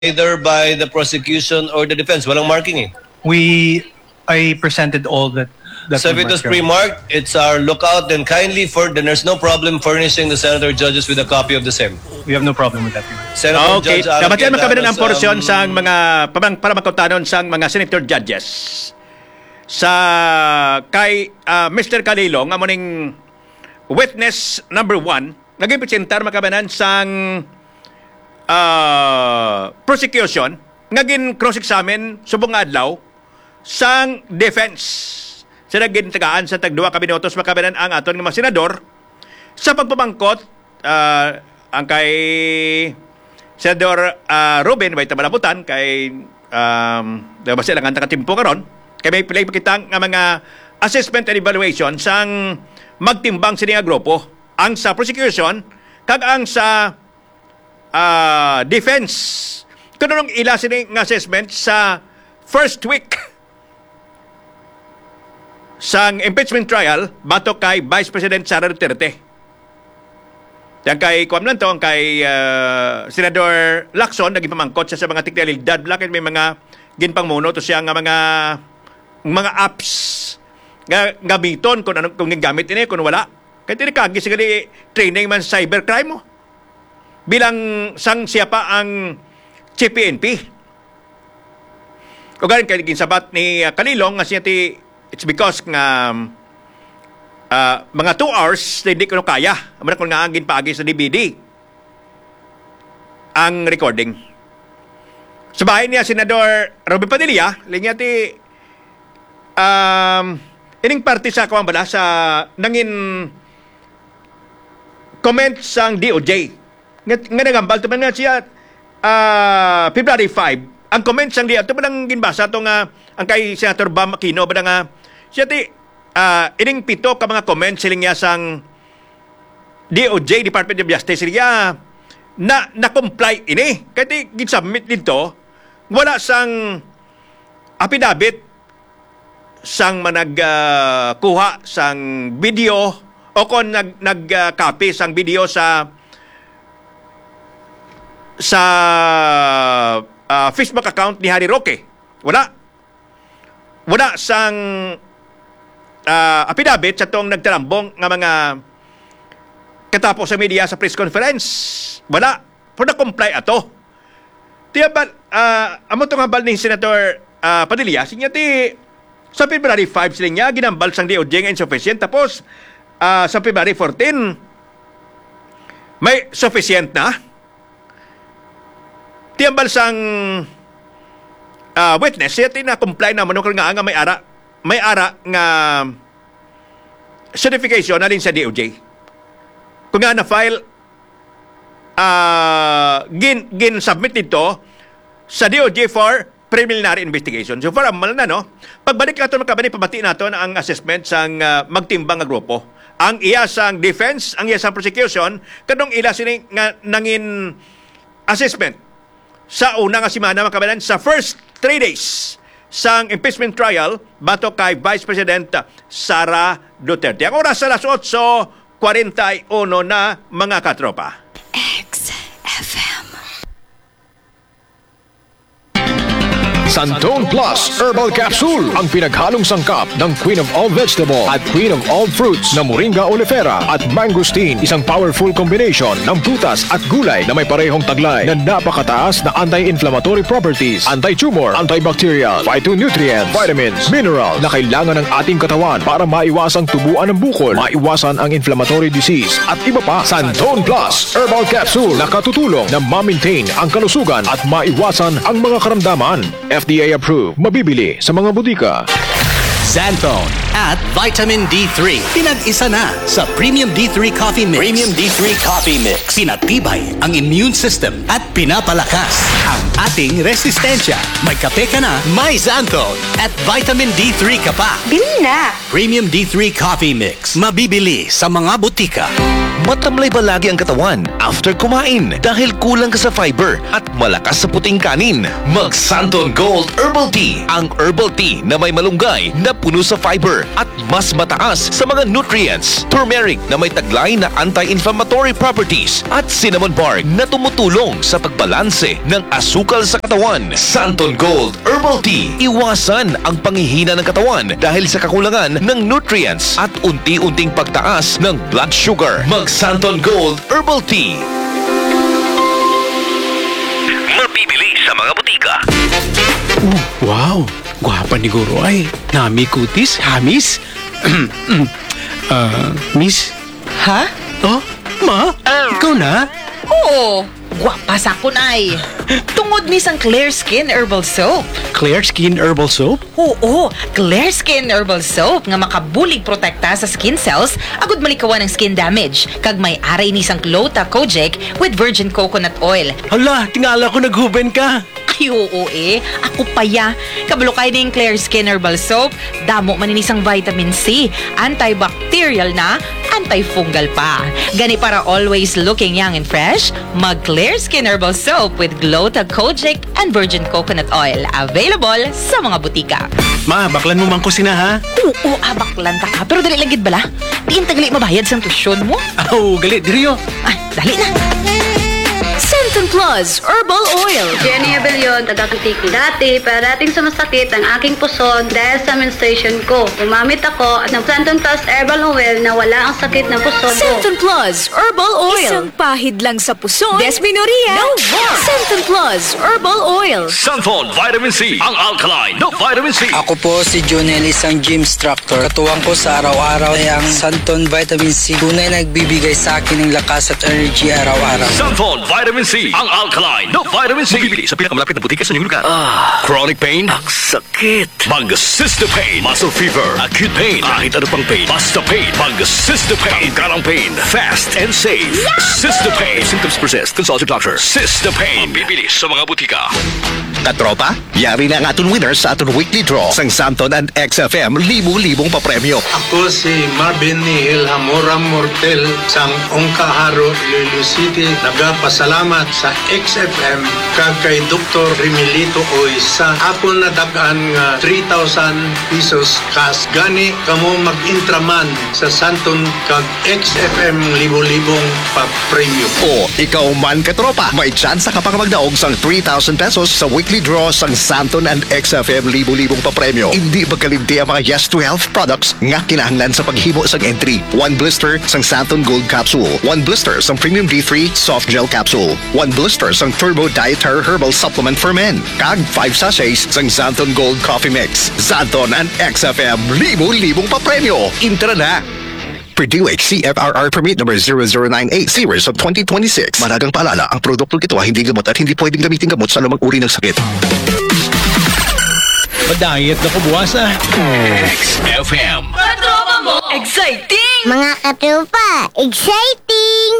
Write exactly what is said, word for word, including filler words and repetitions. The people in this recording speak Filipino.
either by the prosecution or the defense. Walang marking eh. We, I presented all that. that So if it was was marked, pre-marked, it's our lookout, then kindly, for, then there's no problem furnishing the senator judges with a copy of the same. we have no problem with that. Your Honor. Senator Okay, Judge Alan dapat yan makabilan ang Cayetanos, porsyon um, sa mga para, para makutanon sa mga senator judges. Sa kay uh, Mister Calilo nga moning witness number one, naging presentar makabanan sang uh, prosecution, naging cross-examine subong adlaw sang defense. Sila gintagaan sa tagduwa ka minutos makabanan ang aton nga mga senador sa pagpamangkot uh, ang kay Senador uh, Ruben may tabalaputan kay um, diba sila nga nakatimpo karon kay may pilay pakitang nga mga assessment and evaluation sang magtimbang sa nga grupo ang sa prosecution kag ang sa uh, defense kunong ila sini nga assessment sa first week sang impeachment trial batok kay Vice President Sara Duterte. Yang kay kuam nanto ang kay uh, Senador Lacson naging pamangkot siya sa mga teknikalidad lakad may mga ginpangmuno to siya nga mga mga apps nga gamiton kung anong kung gamit ini kung wala. Kay tini kagi sigali training man cybercrime mo. Bilang sang siya pa ang C P N P. O galing kay ginsabat ni uh, Kalilong nga siya ti it's because nga uh, mga two hours hindi ko kaya. Amana kung nga angin paagi sa D V D ang recording. Sa bahay niya, Senador Robin Padilla, linya ti um, ining party sa kawang bala sa nangin comment sang D O J. Nga, nga nagambal, ito nga siya uh, February fifth, ang comment sang D O J, ito ba nang ginbasa ito nga ang kay Senator Bam Aquino, ba nga siya ti uh, ining pito ka mga comment siling niya sang D O J, Department of Justice, siya na na-comply ini. Kaya ti ginsubmit dito, wala sang affidavit sang managkuha uh, sang video o kung nag, nag-copy uh, sang video sa sa uh, Facebook account ni Harry Roque. Wala. Wala sang uh, affidavit sa tong nagtarambong nga mga katapos sa media sa press conference. Wala. Pero na-comply ato. Tiya ba, uh, amo itong hambal ni Senator uh, Padilla, sinya ti sa February fifth sila niya, ginambal sang D O J nga insufficient. Tapos, uh, sa February fourteenth, may sufficient na. Tiyambal sang uh, witness, siya ti na-comply na manukal nga nga may ara, may ara nga certification na rin sa D O J. Kung nga na-file, uh, gin, gin-submit nito sa D O J for preliminary investigation. So far, amal na, no? Pagbalik nato, makabani, pabati nato na ang assessment sang uh, magtimbang nga grupo. Ang iya sang defense, ang iya sang prosecution, kanong ila sini nga nangin assessment sa una nga simana, makabalan, sa first three days sang impeachment trial bato kay Vice President Sara Duterte. Ang oras sa alas eight forty-one na, mga katropa. X F M. Santone Plus Herbal Capsule, ang pinaghalong sangkap ng Queen of all Vegetable at Queen of all Fruits na Moringa oleifera at mangosteen, isang powerful combination ng prutas at gulay na may parehong taglay na napakataas na anti-inflammatory properties, anti-tumor, antibacterial, phytonutrients, vitamins, mineral na kailangan ng ating katawan para maiwasang tubuan ng bukol, maiwasan ang inflammatory disease at iba pa. Santone Plus Herbal Capsule na katutulong na ma-maintain ang kalusugan at maiwasan ang mga karamdaman. F D A approved. Mabibili sa mga butika. Xanthone at Vitamin D three. Pinag-isa na sa Premium D three Coffee Mix. Premium D three Coffee Mix. Pinatibay ang immune system at pinapalakas ang ating resistensya. May kape ka na, may Xanthone at Vitamin D three ka pa. Bili na! Premium D three Coffee Mix. Mabibili sa mga butika. Matamlay ba lagi ang katawan after kumain dahil kulang ka sa fiber at malakas sa puting kanin? Mag Santon Gold Herbal Tea, ang herbal tea na may malunggay na puno sa fiber at mas mataas sa mga nutrients. Turmeric na may taglay na anti-inflammatory properties at cinnamon bark na tumutulong sa pagbalanse ng asukal sa katawan. Santon Gold Herbal Tea. Iwasan ang panghihina ng katawan dahil sa kakulangan ng nutrients at unti-unting pagtaas ng blood sugar. Mag Santon Gold Herbal Tea. Mabibili sa mga butika. Wow! Gwapa ni Guro ay. Nami kutis, hamis. Ah, miss? Ha? Oh, ma? Ikaw na? Oo, gwapa sa kun ay. Tungod ni sang Clear Skin Herbal Soap. Clear Skin Herbal Soap? Oo, Clear Skin Herbal Soap nga makabulig protekta sa skin cells agud malikawan ng skin damage. Kag may aray ni sang Clota Kojic with virgin coconut oil. Hala, tingala ko naghuben ka. Ay, oo eh. Ako pa ya. Kabalo kayo ng Clear Skin Herbal Soap. Damo maninisang vitamin C. Antibacterial na. Antifungal pa. Gani para always looking young and fresh, mag Clear Skin Herbal Soap with Glota Kojic and virgin coconut oil. Available sa mga butika. Ma, baklan mo man ko sina ha? Oo, abaklan ta ka. Pero dali lagid bala. Diin tagali mabayad sa tusyon mo. Aw, gali, diriyo. Ay, dali na. Centum Plus Herbal Oil. Jenny Abellion, taga-Kutiki. Dati, parating sumasakit ang aking puson dahil sa menstruation ko. Gumamit ako at ng Centum Plus Herbal Oil na wala ang sakit ng puson ko. Centum Plus Herbal Oil. Isang pahid lang sa puson. Desmenorrhea. No more. Centum Plus Herbal Oil. Santon Vitamin C, ang alkaline na vitamin C. Ako po si Junel, isang gym instructor. Katuwang ko sa araw-araw ay ang Santon Vitamin C. Tunay nagbibigay sa akin ng lakas at energy araw-araw. Santon Vitamin C, ang alkaline na vitamin C. Bibili sa pinakamalapit na butika sa inyong lugar. Ah, chronic pain? Ang sakit. Mag-Cysta Pain. Muscle fever. Acute pain. Kahit ano pang pain. Basta pain. Mag-Cysta Pain. Tanggalang pain. Fast and safe. Cysta Pain. Symptoms persist. Consult your doctor. Cysta Pain. Bibili sa mga butika. Katropa, yari na ang aton winners sa aton weekly draw sang Santon and X F M libo-libong papremyo. Ako si Marvin Nihil Hamoram Mortel sang Ongkaharo, Iloilo City. Nagapasalamat sa X F M kag kay Doktor Remilito Oy sa akon nadagan nga three thousand pesos kas gani kamo mag-intraman sa Santon kag X F M libo-libong papremyo. O, ikaw man katropa, may chance ka pang magdaog sang three thousand pesos sa weekly draw sang Santon and X F M libo-libong papremyo. Hindi magkalimti ang mga Yes to Health products nga kinahanglan sa paghimo sang entry. One blister sang Santon Gold Capsule. One blister sang Premium D three Soft Gel Capsule. One blister sang Turbo Dietary Herbal Supplement for Men. Kag five sachets sang Santon Gold Coffee Mix. Santon and X F M libo-libong papremyo. Intra na! Purdue H C F R R Permit number zero zero nine eight series of twenty twenty-six. Managang paalala, ang produktong ito ay hindi gamot at hindi pwedeng gamitin gamot sa anumang uri ng sakit. Pa-diet na ko buwas ah. X F M. Katropa mo! Exciting! Mga katropa, exciting!